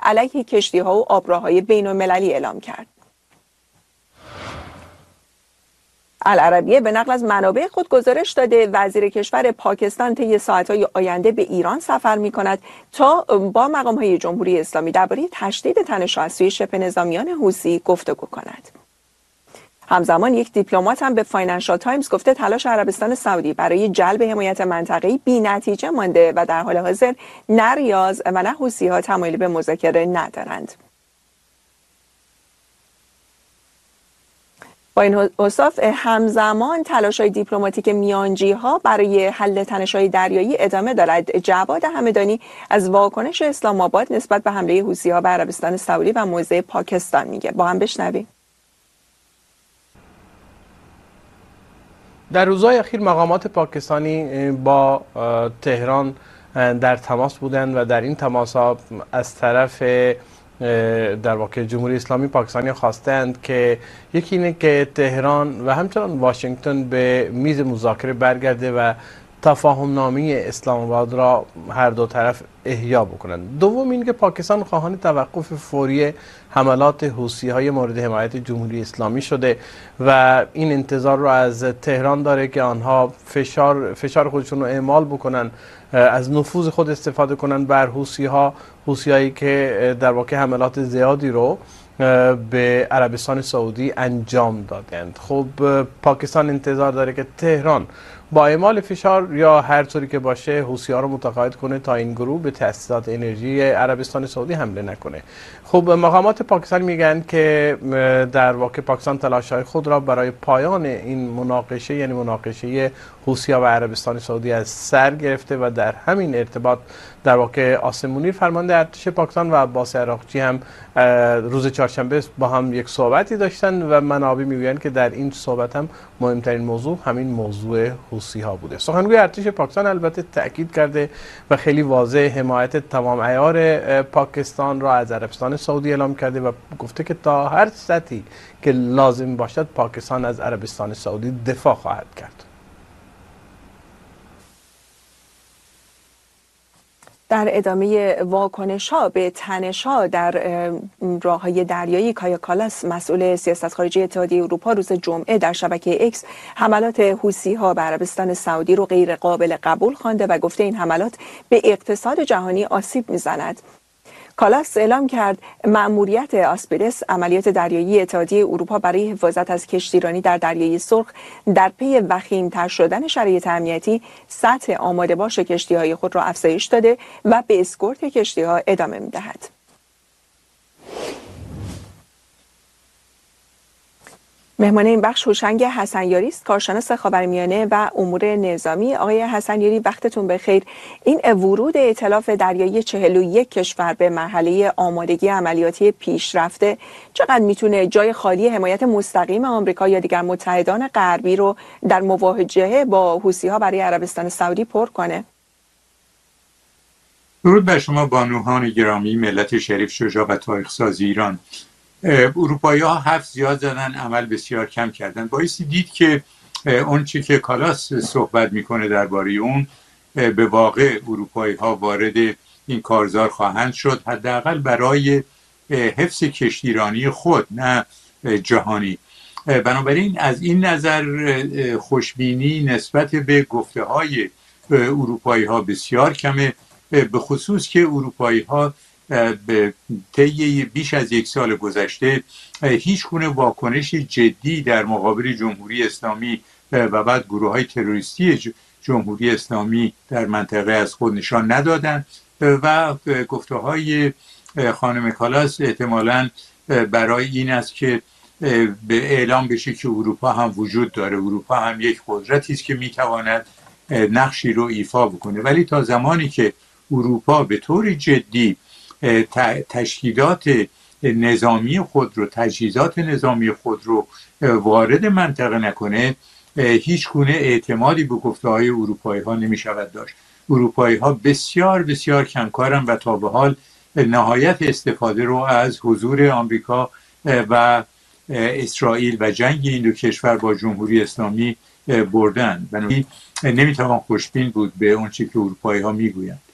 علیه کشتی‌ها و آبراهای بین‌المللی اعلام کرد. العربیه به نقل از منابع خود گزارش داده وزیر کشور پاکستان طی ساعت‌های آینده به ایران سفر می‌کند تا با مقام‌های جمهوری اسلامی درباره تشدید تنش‌ها از سوی شبه نظامیان حوثی گفتگو کند. همزمان یک دیپلمات هم به فاینانشال تایمز گفته تلاش عربستان سعودی برای جلب حمایت منطقه‌ای بی‌نتیجه مانده و در حال حاضر نه ریاض و نه حوثی‌ها تمایلی به مذاکره ندارند. با این اوصاف همزمان تلاش‌های دیپلماتیک میانجی‌ها برای حل تنش‌های دریایی ادامه دارد. جواد همدانی از واکنش اسلام آباد نسبت به حمله حوثی‌ها به عربستان سعودی و موضع پاکستان میگه. با هم بشنویم. در روزهای اخیر مقامات پاکستانی با تهران در تماس بودند و در این تماس‌ها از طرف در واقع جمهوری اسلامی پاکستانی خواستند که یکی اینه که تهران و همچنان واشنگتن به میز مذاکره برگرده و تفاهم نامه اسلام آباد را هر دو طرف احیا بکنند. دوم این که پاکستان خواهان توقف فوری حملات حوثی‌های مورد حمایت جمهوری اسلامی شده و این انتظار را از تهران داره که آنها فشار خودشون رو اعمال بکنن، از نفوذ خود استفاده کنن بر حوثی‌هایی که در واقع حملات زیادی رو به عربستان سعودی انجام دادند. خب پاکستان انتظار داره که تهران با اعمال فشار یا هر طوری که باشه حوثی‌ها رو متقاعد کنه تا این گروه به تأسیسات انرژی عربستان سعودی حمله نکنه. خب مقامات پاکستان میگن که در واقع پاکستان تلاش‌های خود را برای پایان این مناقشه، یعنی مناقشه حوثی‌ها و عربستان سعودی، از سر گرفته و در همین ارتباط در واقع عاصم منیر فرمانده ارتش پاکستان و عباس عراقچی هم روز چهارشنبه با هم یک صحبتی داشتن و منابع میگویند که در این صحبت هم مهمترین موضوع همین موضوع حوثی‌ها بوده. سخنگوی ارتش پاکستان البته تاکید کرده و خیلی واضح حمایت تمام عیار پاکستان را از عربستان سعودی اعلام کرده و گفته که تا هر سطحی که لازم باشد پاکستان از عربستان سعودی دفاع خواهد کرد. در ادامه واکنش‌ها به تنش‌ها در راه‌های دریایی، کایا کالاس مسئول سیاست خارجی اتحادیه اروپا روز جمعه در شبکه اکس حملات حوثی‌ها به عربستان سعودی رو غیر قابل قبول خوانده و گفته این حملات به اقتصاد جهانی آسیب می‌زند. کالاس اعلام کرد مأموریت آسپیرس، عملیات دریایی اتحادیه اروپا برای حفاظت از کشتیرانی در دریای سرخ، در پی وخیم‌تر شدن شرایط امنیتی سطح آماده باش کشتی‌های خود را افزایش داده و به اسکورت کشتی‌ها ادامه می‌دهد. مهمان این بخش هوشنگ حسنیاری است، کارشناس خاورمیانه و امور نظامی. آقای حسنیاری وقتتون بخیر. این ورود ائتلاف دریایی 41 کشور به مرحله آمادگی عملیاتی پیشرفته چقدر میتونه جای خالی حمایت مستقیم آمریکا یا دیگر متحدان غربی رو در مواجهه با حوثی‌ها برای عربستان سعودی پر کنه؟ درود بر شما بانوان گرامی، ملت شریف، شجاع و تاریخ ساز ایران. اروپایی‌ها حرف زیاد زدن، عمل بسیار کم کردن. بایستی دید که اون چی که کالاس صحبت میکنه درباره اون به واقع اروپایی‌ها وارد این کارزار خواهند شد، حداقل برای حفظ کشتیرانی خود، نه جهانی. بنابراین از این نظر خوشبینی نسبت به گفته‌های اروپایی‌ها بسیار کمه، به خصوص که اروپایی‌ها به طی بیش از یک سال گذشته هیچ گونه واکنش جدی در مقابل جمهوری اسلامی و بعد گروه‌های تروریستی جمهوری اسلامی در منطقه از خود نشان ندادند و گفته‌های خانم کالاس احتمالاً برای این است که به اعلام بشه که اروپا هم وجود داره، اروپا هم یک قدرتی است که میتواند نقشی رو ایفا بکنه. ولی تا زمانی که اروپا به طور جدی تشکیلات نظامی خود رو، تجهیزات نظامی خود رو وارد منطقه نکنه، هیچ گونه اعتمادی به گفته‌های اروپایی‌ها نمی‌شود داشت. اروپایی‌ها بسیار بسیار کمکارن و تا به حال نهایت استفاده رو از حضور آمریکا و اسرائیل و جنگ این دو کشور با جمهوری اسلامی بردن. بنابراین نمیتوان خوشبین بود به اون چیزی که اروپایی‌ها میگویند.